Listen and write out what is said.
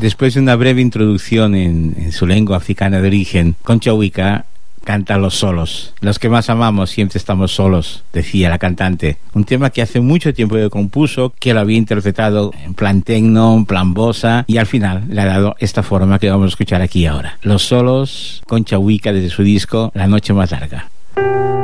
Después de una breve introducción en su lengua africana de origen, Concha Huica canta Los Solos. Los que más amamos siempre estamos solos, decía la cantante. Un tema que hace mucho tiempo que compuso, que lo había interpretado en plan tecno, en plan bossa, y al final le ha dado esta forma que vamos a escuchar aquí ahora. Los Solos, Concha Huica, desde su disco La Noche Más Larga.